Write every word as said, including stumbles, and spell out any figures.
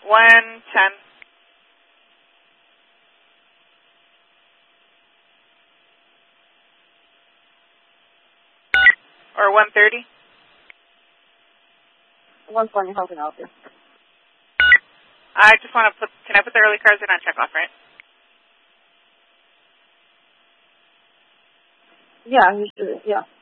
one ten. Or one thirty. one twenty, how can I help you? I just want to put, can I put the early cars in on checkoff, right? Yeah, you should, yeah.